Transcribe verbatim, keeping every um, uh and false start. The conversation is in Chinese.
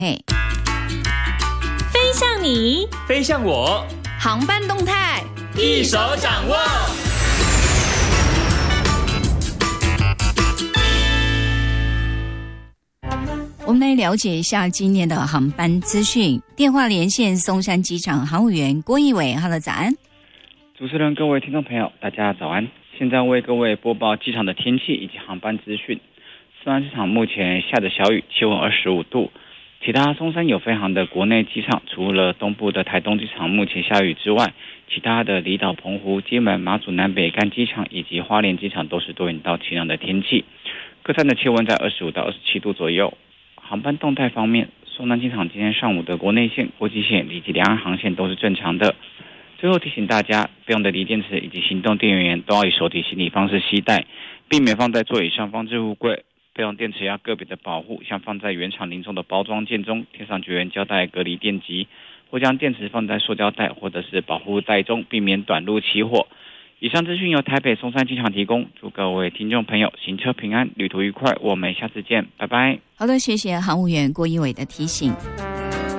嘿， 飞向你， 飞向我， 航班动态一手掌握。 我们来了解一下今年的航班资讯。电话连线松山机场航务员郭义伟 ，Hello， 早安。 主持人、各位听众朋友，大家早安。现在为各位播报机场的天气以及航班资讯。松山机场目前下着小雨，气温二十五度。其他松山有飞航的国内机场，除了东部的台东机场目前下雨之外，其他的离岛、澎湖、金门、马祖南北干机场以及花莲机场都是多云到晴朗的天气。各站的气温在二十五到二十七度左右。航班动态方面，松山机场今天上午的国内线、国际线以及两岸航线都是正常的。最后提醒大家，备用的锂电池以及行动电源源都要以手提行李方式携带，避免放在座椅上方置物柜。备用电池要个别的保护，像放在原厂零售的包装件中，贴上绝缘胶带隔离电极，或将电池放在塑胶袋或者是保护袋中，避免短路起火。以上资讯由台北松山机场提供，祝各位听众朋友行车平安，旅途愉快，我们下次见，拜拜。 好的，谢谢航务员郭义伟的提醒。